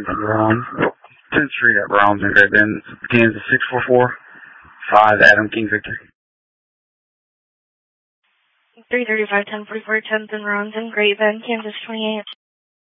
10th Street at Rollins and Great Bend, Kansas 644-5 Adam King Victor. 335 1044 10th and Rollins and Great Bend, Kansas 28.